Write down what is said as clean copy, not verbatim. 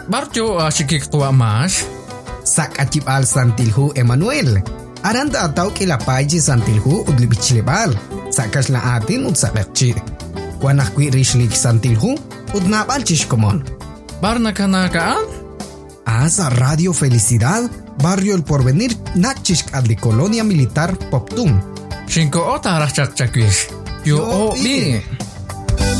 Barjo sikik tua mas. Sak acip al santilhu Emmanuel. Aranda atau kilapaji santilhu udli bichlebal. Sakas la atin ud sakakci. Wanak kwi rishlik santilhu ud napal chishkomon. Barna kanakaan? Asa Radio Felicidad, Barrio El Porvenir, Nachishk adli Colonia Militar Poptum. Shinko ota rachak chakwish. Yo o bi.